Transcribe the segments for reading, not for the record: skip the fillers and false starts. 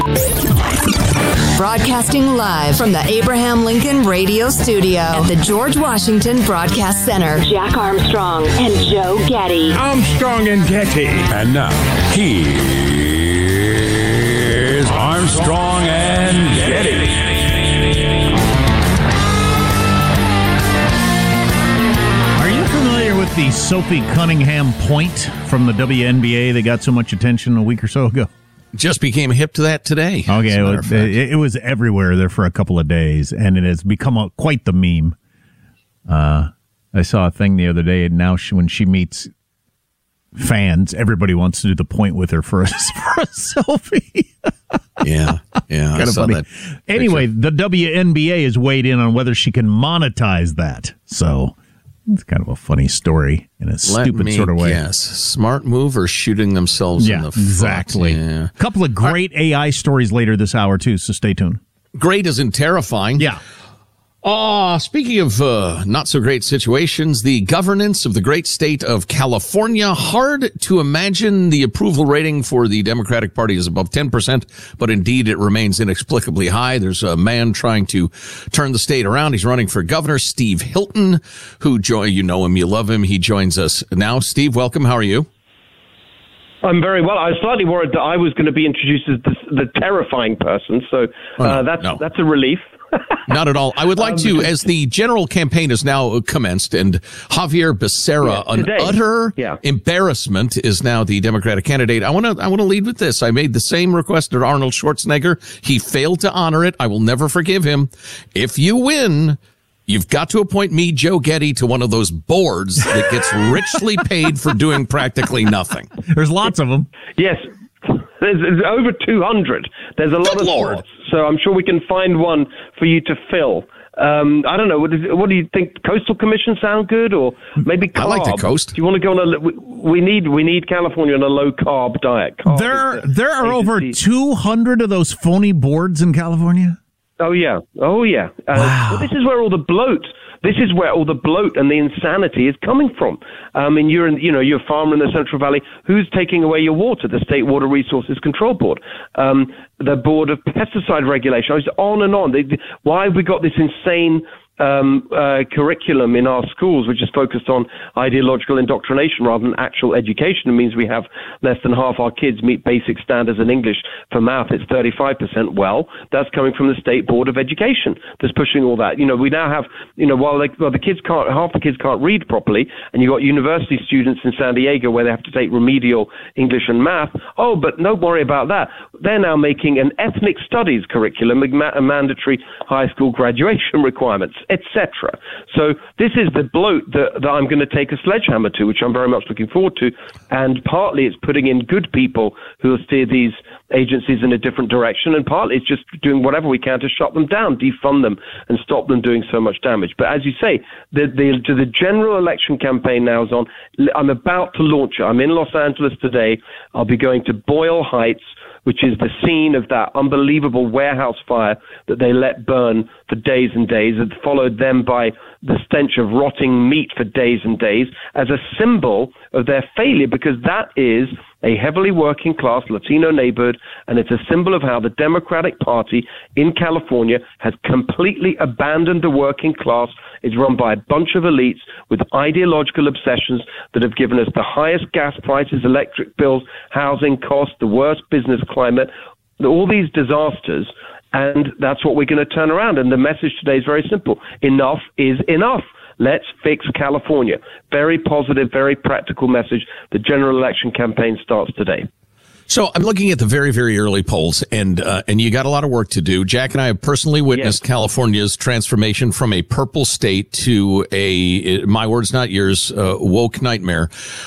Broadcasting live from the Abraham Lincoln Radio Studio at the George Washington Broadcast Center. Jack Armstrong and Joe Getty. Armstrong and Getty. And now, here's Armstrong and Getty. Are you familiar with the Sophie Cunningham point from the WNBA that got so much attention a week or so ago? Just became hip to that today. Okay, it was everywhere there for a couple of days, and it has become quite the meme. I saw a thing the other day, and now when she meets fans, everybody wants to do the point with her for a selfie. Yeah. Kind of funny. Anyway, the WNBA has weighed in on whether she can monetize that. So it's kind of a funny story in a stupid sort of way. Yes, smart move or shooting themselves in the foot. Exactly. Yeah. A couple of great AI stories later this hour, too, so stay tuned. Great isn't terrifying. Yeah. Speaking of not so great situations, the governance of the great state of California. Hard to imagine the approval rating for the Democratic Party is above 10%, but indeed it remains inexplicably high. There's a man trying to turn the state around. He's running for governor, Steve Hilton, who you know him, you love him. He joins us now. Steve, welcome. How are you? I'm very well. I was slightly worried that I was going to be introduced as the terrifying person, so that's a relief. Not at all. I would like to, as the general campaign has now commenced, and Javier Becerra, an utter embarrassment, is now the Democratic candidate. I want to lead with this. I made the same request at Arnold Schwarzenegger. He failed to honor it. I will never forgive him. If you win, you've got to appoint me, Joe Getty, to one of those boards that gets richly paid for doing practically nothing. There's lots of them. Yes. There's over 200. There's a lot of slots, so I'm sure we can find one for you to fill. I don't know. What do you think? Coastal Commission sound good, or maybe carb? I like the coast. Do you want to go on we need California on a low carb diet. There are over 200 of those phony boards in California. Oh yeah. Wow. Well, this is where all the bloat and the insanity is coming from. You're a farmer in the Central Valley. Who's taking away your water? The State Water Resources Control Board, the Board of Pesticide Regulation. I was on and on. Why have we got this insane curriculum in our schools, which is focused on ideological indoctrination rather than actual education? It means we have less than half our kids meet basic standards in English. For math, it's 35%. Well, that's coming from the State Board of Education that's pushing all that. We now have, while half the kids can't read properly, and you've got university students in San Diego where they have to take remedial English and math. Oh, but don't worry about that. They're now making an ethnic studies curriculum, a mandatory high school graduation requirements, etc. So this is the bloat that I'm going to take a sledgehammer to, which I'm very much looking forward to. And partly it's putting in good people who will steer these agencies in a different direction, and partly it's just doing whatever we can to shut them down, defund them, and stop them doing so much damage. But as you say, the general election campaign now is on. I'm about to launch it. I'm in Los Angeles today. I'll be going to Boyle Heights, which is the scene of that unbelievable warehouse fire that they let burn for days and days, and followed them by the stench of rotting meat for days and days, as a symbol of their failure, because that is a heavily working class Latino neighborhood, and it's a symbol of how the Democratic Party in California has completely abandoned the working class. It's run by a bunch of elites with ideological obsessions that have given us the highest gas prices, electric bills, housing costs, the worst business climate, all these disasters. And that's what we're going to turn around. And the message today is very simple. Enough is enough. Let's fix California. Very positive, very practical message. The general election campaign starts today. So I'm looking at the very, very early polls, and you got a lot of work to do. Jack and I have personally witnessed California's transformation from a purple state to a, my words, not yours, woke nightmare.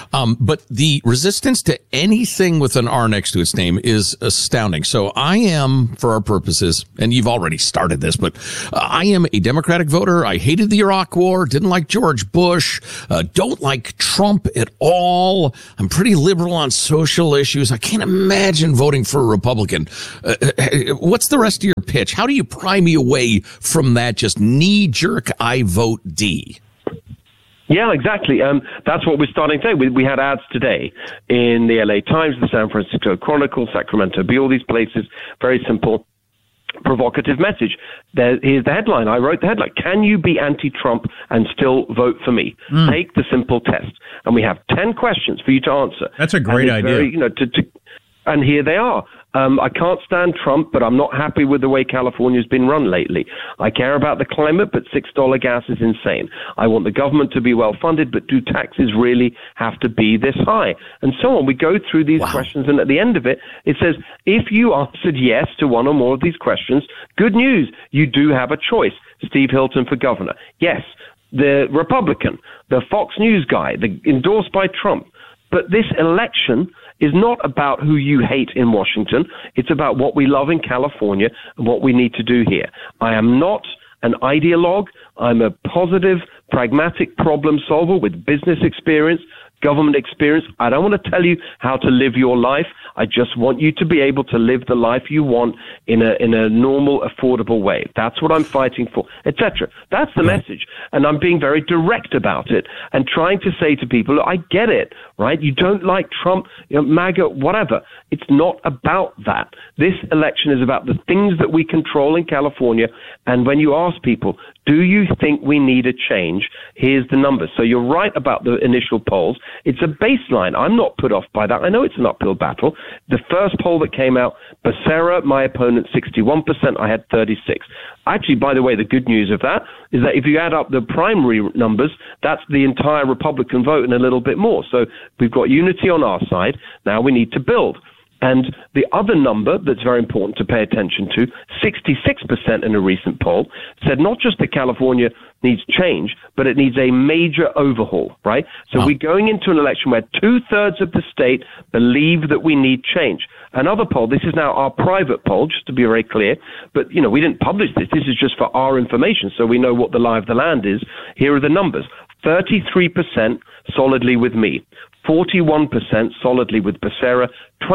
But the resistance to anything with an R next to its name is astounding. So I am, for our purposes, and you've already started this, but I am a Democratic voter. I hated the Iraq War, didn't like George Bush, don't like Trump at all. I'm pretty liberal on social issues. I can't imagine voting for a Republican. What's the rest of your pitch? How do you pry me away from that just knee-jerk I vote D? Yeah, exactly. That's what we're starting today. We had ads today in the LA Times, the San Francisco Chronicle, Sacramento Bee, all these places. Very simple, provocative message. Here's the headline. I wrote the headline. Can you be anti-Trump and still vote for me? Take the simple test. And we have 10 questions for you to answer. That's a great idea. And here they are. I can't stand Trump, but I'm not happy with the way California's been run lately. I care about the climate, but $6 gas is insane. I want the government to be well funded, but do taxes really have to be this high? And so on. We go through these questions, and at the end of it, it says, if you answered yes to one or more of these questions, good news, you do have a choice. Steve Hilton for governor. Yes, the Republican, the Fox News guy, endorsed by Trump. But this election is not about who you hate in Washington. It's about what we love in California and what we need to do here. I am not an ideologue. I'm a positive, pragmatic problem solver with business experience, government experience. I don't want to tell you how to live your life. I just want you to be able to live the life you want in a normal, affordable way. That's what I'm fighting for, etc. That's the message. And I'm being very direct about it and trying to say to people, I get it, right? You don't like Trump, MAGA, whatever. It's not about that. This election is about the things that we control in California. And when you ask people, do you think we need a change? Here's the numbers. So you're right about the initial polls. It's a baseline. I'm not put off by that. I know it's an uphill battle. The first poll that came out, Becerra, my opponent, 61%. I had 36. Actually, by the way, the good news of that is that if you add up the primary numbers, that's the entire Republican vote and a little bit more. So we've got unity on our side. Now we need to build. And the other number that's very important to pay attention to, 66% in a recent poll, said not just that California needs change, but it needs a major overhaul, right? So we're going into an election where 2/3 of the state believe that we need change. Another poll, this is now our private poll, just to be very clear, but, we didn't publish this. This is just for our information, so we know what the lie of the land is. Here are the numbers. 33% solidly with me. 41% solidly with Becerra,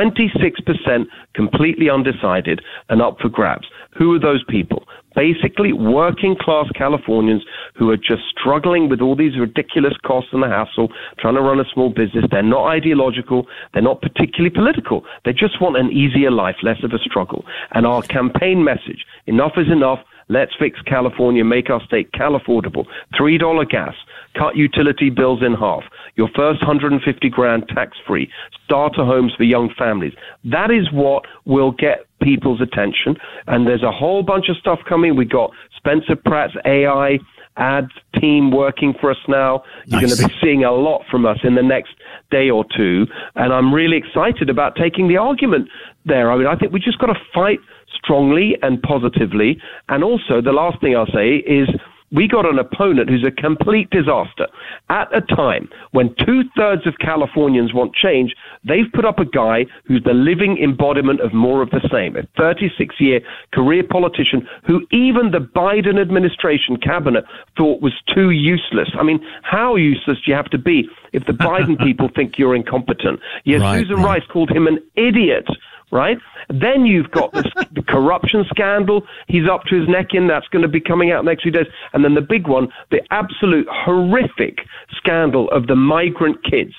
26% completely undecided and up for grabs. Who are those people? Basically, working class Californians who are just struggling with all these ridiculous costs and the hassle, trying to run a small business. They're not ideological. They're not particularly political. They just want an easier life, less of a struggle. And our campaign message, enough is enough. Let's fix California, make our state Cal-affordable. $3 gas, cut utility bills in half. Your first $150,000 tax-free. Starter homes for young families. That is what will get people's attention. And there's a whole bunch of stuff coming. We got Spencer Pratt's AI ads team working for us now. You're going to be seeing a lot from us in the next day or two. And I'm really excited about taking the argument there. I mean, I think we just got to fight strongly and positively. And also, the last thing I'll say is we got an opponent who's a complete disaster. At a time when 2/3 of Californians want change, they've put up a guy who's the living embodiment of more of the same, a 36-year career politician who even the Biden administration cabinet thought was too useless. I mean, how useless do you have to be if the Biden people think you're incompetent? Yes, right, Susan Rice called him an idiot. Right? Then you've got the corruption scandal he's up to his neck in. That's going to be coming out next few days. And then the big one, the absolute horrific scandal of the migrant kids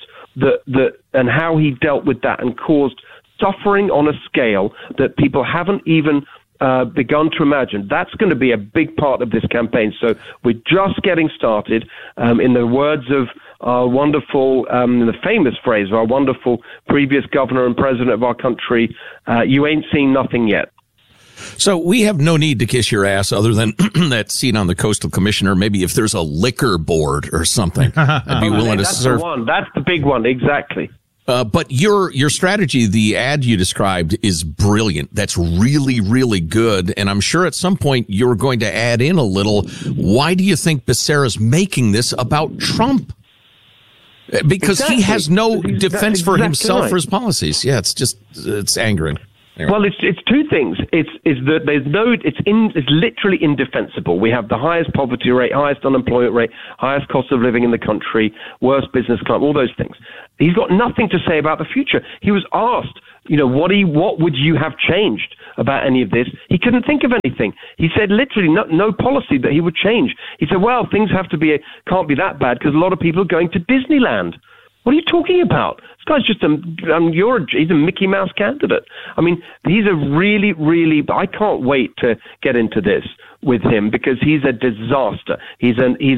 and how he dealt with that and caused suffering on a scale that people haven't even begun to imagine. That's going to be a big part of this campaign. So we're just getting started. In the words of our wonderful, the famous phrase of our wonderful previous governor and president of our country, you ain't seen nothing yet. So we have no need to kiss your ass other than that seat on the Coastal Commission, or maybe if there's a liquor board or something, I'd be willing to serve. That's the one. That's the big one. Exactly. But your strategy, the ad you described, is brilliant. That's really, really good. And I'm sure at some point you're going to add in a little. Why do you think Becerra's making this about Trump? Because he has no defense for himself or his policies. Yeah, it's angering. Anyway. Well, it's two things. It's literally indefensible. We have the highest poverty rate, highest unemployment rate, highest cost of living in the country, worst business climate, all those things. He's got nothing to say about the future. He was asked what would you have changed about any of this? He couldn't think of anything. He said literally no policy that he would change. He said, well, things can't be that bad because a lot of people are going to Disneyland. What are you talking about? This guy's just he's a Mickey Mouse candidate. I mean, he's a really, really, I can't wait to get into this with him because he's a disaster. He's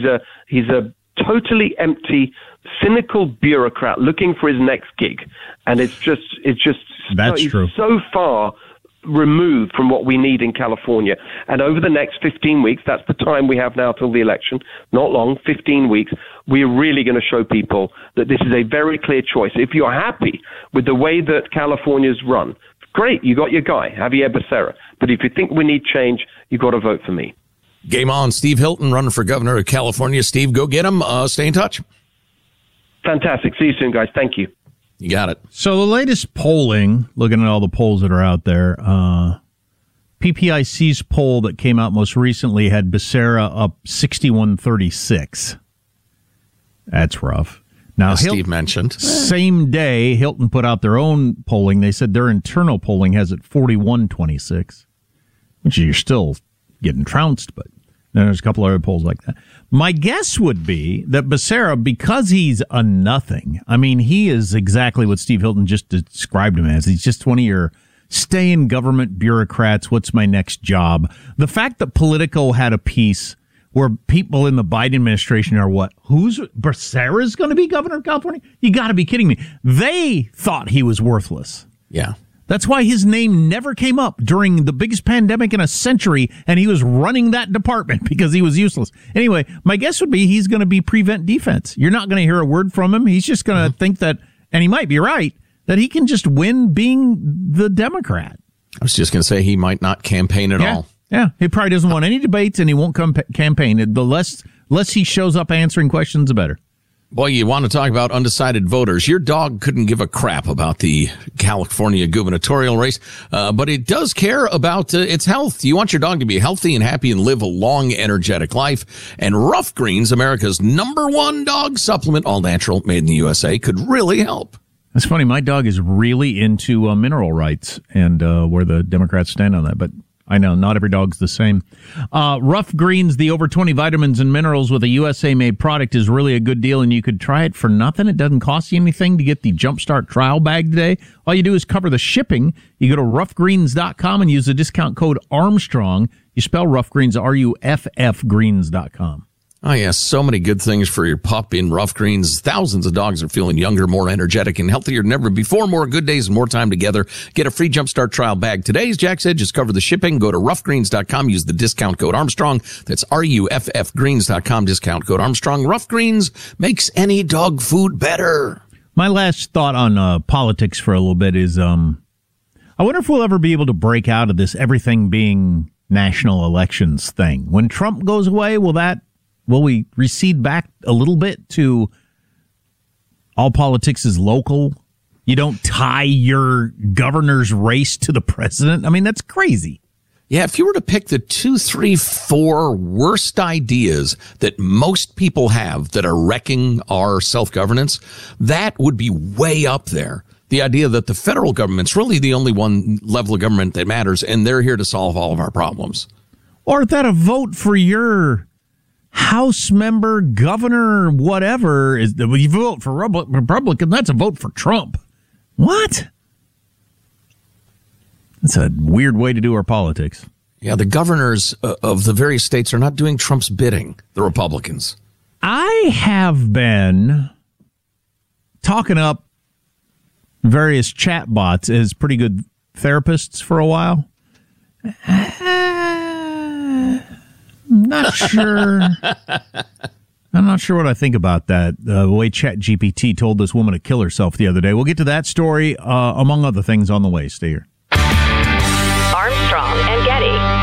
a totally empty, cynical bureaucrat looking for his next gig. And it's just that's true. So far removed from what we need in California. And over the next 15 weeks, that's the time we have now till the election, not long, 15 weeks, we're really going to show people that this is a very clear choice. If you're happy with the way that California's run, great, you got your guy, Javier Becerra. But if you think we need change, you got to vote for me. Game on. Steve Hilton running for governor of California. Steve, go get him. Stay in touch. Fantastic. See you soon, guys. Thank you. You got it. So the latest polling, looking at all the polls that are out there, PPIC's poll that came out most recently had Becerra up 61-36. That's rough. Now, as Steve mentioned. Same day, Hilton put out their own polling. They said their internal polling has it 41-26, which you're still getting trounced, but there's a couple other polls like that. My guess would be that Becerra, because he's a nothing, I mean, he is exactly what Steve Hilton just described him as. He's just one of your stay-in-government bureaucrats, what's my next job? The fact that Politico had a piece where people in the Biden administration are Becerra's going to be governor of California? You got to be kidding me. They thought he was worthless. Yeah. That's why his name never came up during the biggest pandemic in a century, and he was running that department because he was useless. Anyway, my guess would be he's going to be prevent defense. You're not going to hear a word from him. He's just going to think that, and he might be right, that he can just win being the Democrat. I was just going to say he might not campaign at all. Yeah, he probably doesn't want any debates, and he won't campaign. The less he shows up answering questions, the better. Boy, you want to talk about undecided voters. Your dog couldn't give a crap about the California gubernatorial race, but it does care about its health. You want your dog to be healthy and happy and live a long, energetic life. And Rough Greens, America's #1 dog supplement, all natural, made in the USA, could really help. That's funny. My dog is really into mineral rights and where the Democrats stand on that, but I know, not every dog's the same. Rough Greens, the over 20 vitamins and minerals with a USA-made product is really a good deal, and you could try it for nothing. It doesn't cost you anything to get the Jumpstart trial bag today. All you do is cover the shipping. You go to roughgreens.com and use the discount code Armstrong. You spell Rough Greens, RUFF Greens.com. Oh, yes. So many good things for your pup in Rough Greens. Thousands of dogs are feeling younger, more energetic, and healthier than ever before. More good days and more time together. Get a free Jumpstart trial bag today. As Jack said, just cover the shipping. Go to roughgreens.com. Use the discount code Armstrong. That's RUFFgreens.com. Discount code Armstrong. Rough Greens makes any dog food better. My last thought on politics for a little bit is I wonder if we'll ever be able to break out of this everything being national elections thing. When Trump goes away, will we recede back a little bit to all politics is local? You don't tie your governor's race to the president? I mean, that's crazy. Yeah, if you were to pick the 2, 3, 4 worst ideas that most people have that are wrecking our self-governance, that would be way up there. The idea that the federal government's really the only one level of government that matters, and they're here to solve all of our problems. Or that a vote for your House member, governor, whatever, you vote for Republican, that's a vote for Trump. What? That's a weird way to do our politics. Yeah, the governors of the various states are not doing Trump's bidding, the Republicans. I have been talking up various chatbots as pretty good therapists for a while. Not sure. I'm not sure what I think about that. The way ChatGPT told this woman to kill herself the other day. We'll get to that story, among other things, on the way. Stay here. Armstrong and Getty.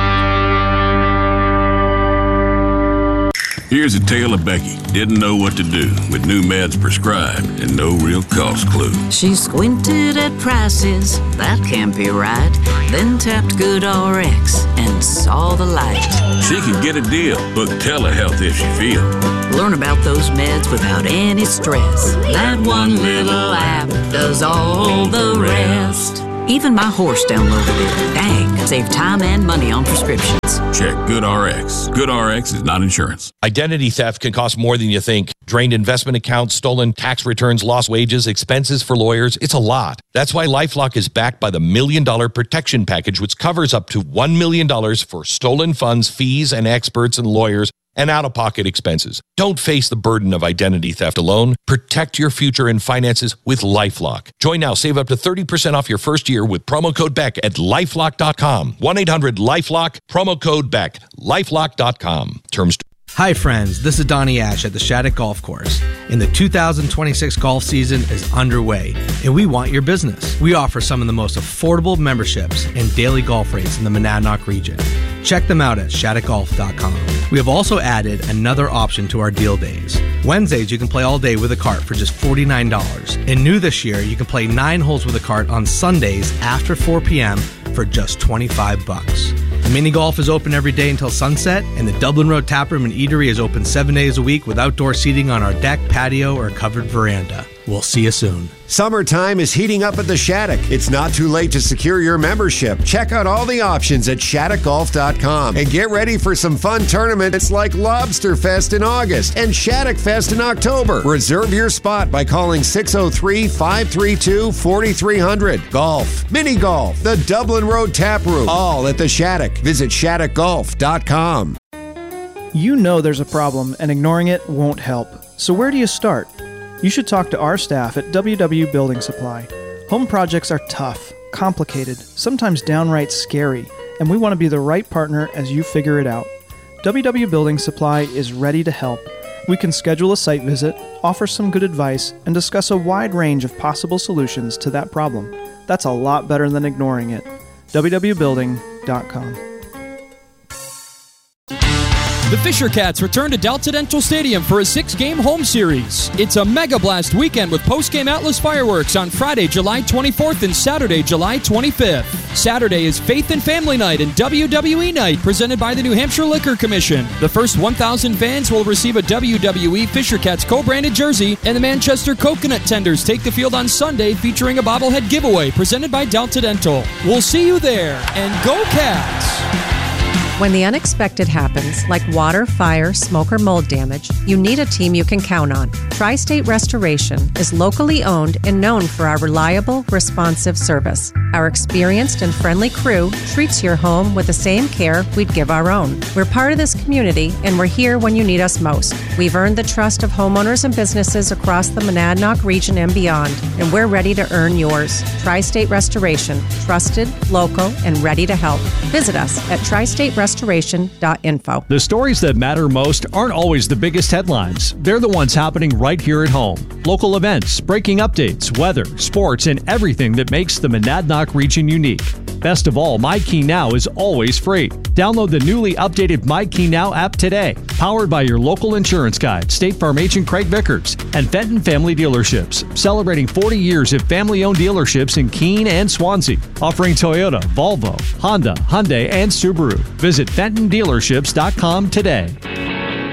Here's a tale of Becky. Didn't know what to do with new meds prescribed and no real cost clue. She squinted at prices, that can't be right. Then tapped GoodRx and saw the light. She can get a deal. Book telehealth if she feel. Learn about those meds without any stress. That one little app does all the rest. Even my horse downloaded it. Dang, save time and money on prescriptions. Check GoodRx. GoodRx is not insurance. Identity theft can cost more than you think. Drained investment accounts, stolen tax returns, lost wages, expenses for lawyers. It's a lot. That's why LifeLock is backed by the $1 Million Protection Package, which covers up to $1 million for stolen funds, fees, and experts and lawyers, and out-of-pocket expenses. Don't face the burden of identity theft alone. Protect your future and finances with LifeLock. Join now. Save up to 30% off your first year with promo code BECK at LifeLock.com. 1-800-LifeLock, promo code BECK, LifeLock.com. Terms. Hi friends, this is Donnie Ash at the Shattuck Golf Course. And the 2026 golf season is underway, and we want your business. We offer some of the most affordable memberships and daily golf rates in the Monadnock region. Check them out at shattuckgolf.com. We have also added another option to our deal days. Wednesdays, you can play all day with a cart for just $49. And new this year, you can play 9 holes with a cart on Sundays after 4 p.m. for just $25. Mini golf is open every day until sunset, and the Dublin Road Taproom and Eatery is open 7 days a week with outdoor seating on our deck, patio, or covered veranda. We'll see you soon. Summertime is heating up at the Shattuck. It's not too late to secure your membership. Check out all the options at shattuckgolf.com and get ready for some fun tournaments like Lobster Fest in August and Shattuck Fest in October. Reserve your spot by calling 603-532-4300. Golf, mini golf, the Dublin Road Taproom, all at the Shattuck. Visit shattuckgolf.com. You know there's a problem and ignoring it won't help. So where do you start? You should talk to our staff at WW Building Supply. Home projects are tough, complicated, sometimes downright scary, and we want to be the right partner as you figure it out. WW Building Supply is ready to help. We can schedule a site visit, offer some good advice, and discuss a wide range of possible solutions to that problem. That's a lot better than ignoring it. www.building.com. The Fisher Cats return to Delta Dental Stadium for a 6-game home series. It's a Mega Blast weekend with post-game Atlas fireworks on Friday, July 24th and Saturday, July 25th. Saturday is Faith and Family Night and WWE Night presented by the New Hampshire Liquor Commission. The first 1,000 fans will receive a WWE Fisher Cats co-branded jersey, and the Manchester Coconut Tenders take the field on Sunday featuring a bobblehead giveaway presented by Delta Dental. We'll see you there, and go Cats! When the unexpected happens, like water, fire, smoke, or mold damage, you need a team you can count on. Tri-State Restoration is locally owned and known for our reliable, responsive service. Our experienced and friendly crew treats your home with the same care we'd give our own. We're part of this community, and we're here when you need us most. We've earned the trust of homeowners and businesses across the Monadnock region and beyond, and we're ready to earn yours. Tri-State Restoration, trusted, local, and ready to help. Visit us at tristaterestoration.info. The stories that matter most aren't always the biggest headlines. They're the ones happening right here at home. Local events, breaking updates, weather, sports, and everything that makes the Monadnock region unique. Best of all, MyKeyNow is always free. Download the newly updated MyKeyNow app today. Powered by your local insurance guide, State Farm agent Craig Vickers, and Fenton Family Dealerships, celebrating 40 years of family-owned dealerships in Keene and Swansea, offering Toyota, Volvo, Honda, Hyundai, and Subaru. Visit FentonDealerships.com today.